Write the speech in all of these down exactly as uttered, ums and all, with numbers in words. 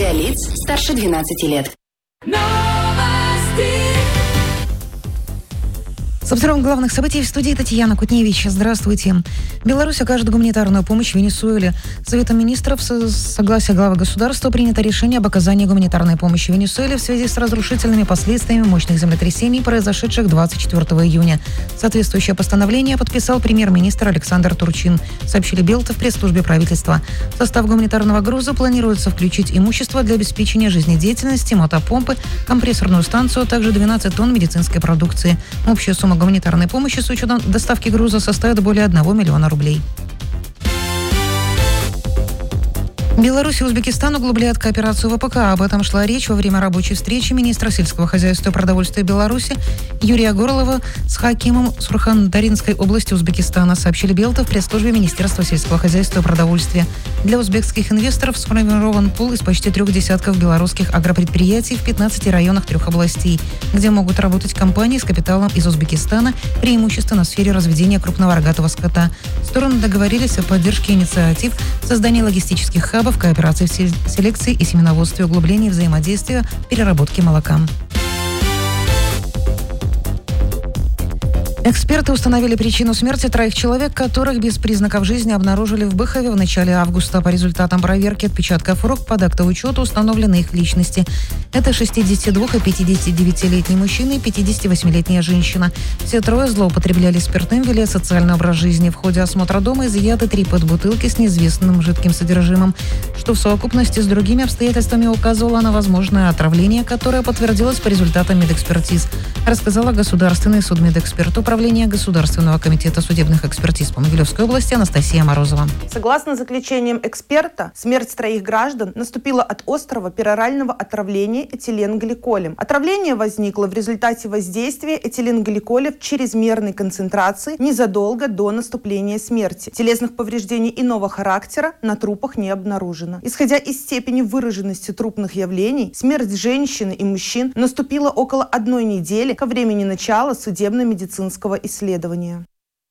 для лиц старше двенадцати лет. С обзором главных событий в студии Татьяна Кутневич. Здравствуйте. Беларусь окажет гуманитарную помощь Венесуэле. Советом министров с согласия главы государства принято решение об оказании гуманитарной помощи Венесуэле в связи с разрушительными последствиями мощных землетрясений, произошедших двадцать четвёртого июня. Соответствующее постановление подписал премьер-министр Александр Турчин, сообщили Белта в пресс-службе правительства. В состав гуманитарного груза планируется включить имущество для обеспечения жизнедеятельности, мотопомпы, компрессорную станцию, а также двенадцать тонн медицинской продукции. Общая сумма гуманитарной помощи с учетом доставки груза составит более одного миллиона рублей. Беларусь и Узбекистан углубляют кооперацию в ВПК. Об этом шла речь во время рабочей встречи министра сельского хозяйства и продовольствия Беларуси Юрия Горлова с хакимом Сурхан-Даринской области Узбекистана, сообщили Белта в пресс-службе Министерства сельского хозяйства и продовольствия. Для узбекских инвесторов сформирован пул из почти трех десятков белорусских агропредприятий в пятнадцати районах трех областей, где могут работать компании с капиталом из Узбекистана, преимущественно в сфере разведения крупного рогатого скота. Стороны договорились о поддержке инициатив, создании логистических хабов, кооперации в селекции и семеноводстве, углублении взаимодействия в переработке молока. Эксперты установили причину смерти троих человек, которых без признаков жизни обнаружили в Быхове в начале августа. По результатам проверки отпечатков рук под актоучету установлены их личности. Это шестидесяти двух- и пятидесятидевятилетний мужчина и пятидесятивосьмилетняя женщина. Все трое злоупотребляли спиртным, вели социальный образ жизни. В ходе осмотра дома изъяты три подбутылки с неизвестным жидким содержимым, что в совокупности с другими обстоятельствами указывало на возможное отравление, которое подтвердилось по результатам медэкспертиз, рассказала государственный судмедэксперт Управления Государственного комитета судебных экспертиз по Могилевской области Анастасия Морозова. Согласно заключениям эксперта, смерть троих граждан наступила от острого перорального отравления этиленгликолем. Отравление возникло в результате воздействия этиленгликоля в чрезмерной концентрации незадолго до наступления смерти. Телесных повреждений иного характера на трупах не обнаружено. Исходя из степени выраженности трупных явлений, смерть женщины и мужчин наступила около одной недели ко времени начала судебно-медицинского исследования.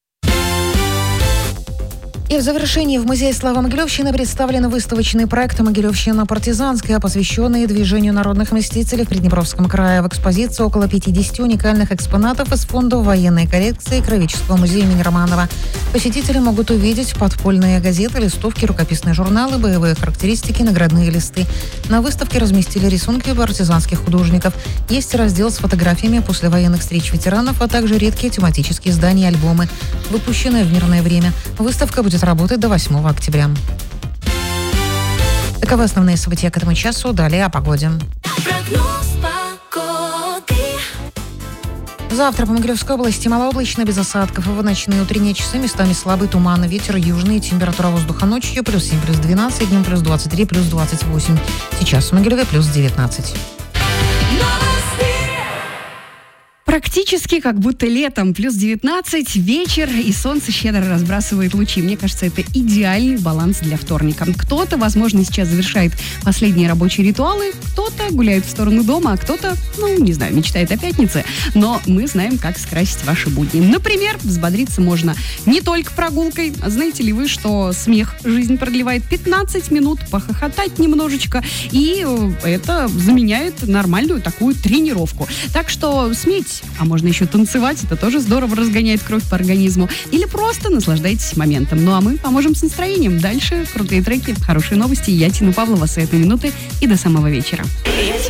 И в завершении в Музее славы Могилевщины представлен выставочный проект «Могилевщина партизанская», посвященный движению народных мстителей в Приднепровском крае. В экспозиции около пятидесяти уникальных экспонатов из фондов военной коллекции Кровеческого музея имени Романова. Посетители могут увидеть подпольные газеты, листовки, рукописные журналы, боевые характеристики, наградные листы. На выставке разместили рисунки партизанских художников. Есть раздел с фотографиями послевоенных встреч ветеранов, а также редкие тематические издания и альбомы, выпущенные в мирное время. Выставка будет работать до восьмого октября. Таковы основные события к этому часу. Далее о погоде. Завтра по Могилевской области малооблачно, без осадков. В ночные и утренние часы местами слабый туман. Ветер южный. Температура воздуха ночью плюс семь, плюс двенадцать. Днем плюс двадцать три, плюс двадцать восемь. Сейчас в Могилеве плюс девятнадцать. Практически как будто летом, плюс девятнадцать, вечер, и солнце щедро разбрасывает лучи. Мне кажется, это идеальный баланс для вторника. Кто-то, возможно, сейчас завершает последние рабочие ритуалы, кто-то гуляет в сторону дома, а кто-то, ну, не знаю, мечтает о пятнице. Но мы знаем, как скрасить ваши будни. Например, взбодриться можно не только прогулкой. Знаете ли вы, что смех жизнь продлевает пятнадцать минут, похохотать немножечко, и это заменяет нормальную такую тренировку. Так что смейтесь. А можно еще танцевать, это тоже здорово разгоняет кровь по организму. Или просто наслаждайтесь моментом. Ну а мы поможем с настроением. Дальше крутые треки, хорошие новости. Я Тина Павлова с этой минуты и до самого вечера.